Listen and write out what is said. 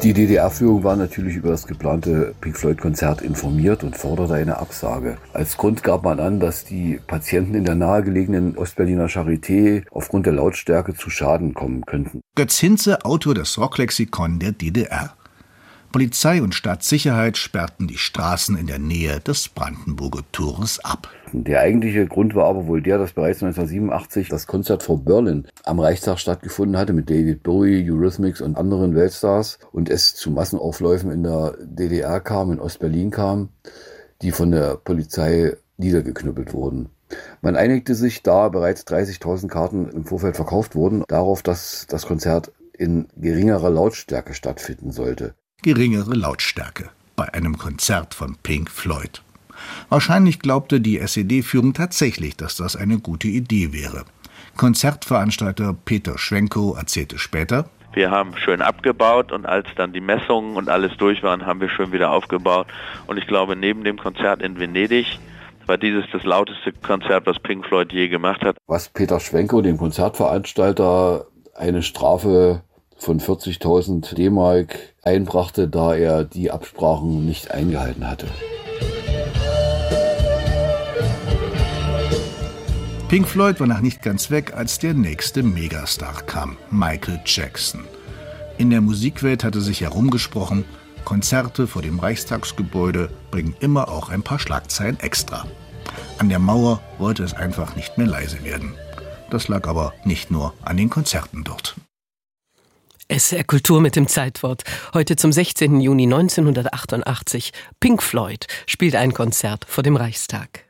Die DDR-Führung war natürlich über das geplante Pink Floyd-Konzert informiert und forderte eine Absage. Als Grund gab man an, dass die Patienten in der nahegelegenen Ostberliner Charité aufgrund der Lautstärke zu Schaden kommen könnten. Götz Hinze, Autor des Rocklexikon der DDR. Polizei und Staatssicherheit sperrten die Straßen in der Nähe des Brandenburger Tores ab. Der eigentliche Grund war aber wohl der, dass bereits 1987 das Concert for Berlin am Reichstag stattgefunden hatte mit David Bowie, Eurythmics und anderen Weltstars und es zu Massenaufläufen in der DDR kam, in Ostberlin kam, die von der Polizei niedergeknüppelt wurden. Man einigte sich, da bereits 30.000 Karten im Vorfeld verkauft wurden, darauf, dass das Konzert in geringerer Lautstärke stattfinden sollte. Geringere Lautstärke bei einem Konzert von Pink Floyd. Wahrscheinlich glaubte die SED-Führung tatsächlich, dass das eine gute Idee wäre. Konzertveranstalter Peter Schwenkow erzählte später: Wir haben schön abgebaut und als dann die Messungen und alles durch waren, haben wir schön wieder aufgebaut. Und ich glaube, neben dem Konzert in Venedig war dieses das lauteste Konzert, was Pink Floyd je gemacht hat. Was Peter Schwenkow, dem Konzertveranstalter, eine Strafe von 40.000 D-Mark einbrachte, da er die Absprachen nicht eingehalten hatte. Pink Floyd war noch nicht ganz weg, als der nächste Megastar kam, Michael Jackson. In der Musikwelt hatte sich herumgesprochen, Konzerte vor dem Reichstagsgebäude bringen immer auch ein paar Schlagzeilen extra. An der Mauer wollte es einfach nicht mehr leise werden. Das lag aber nicht nur an den Konzerten dort. SR Kultur mit dem Zeitwort. Heute zum 16. Juni 1988. Pink Floyd spielt ein Konzert vor dem Reichstag.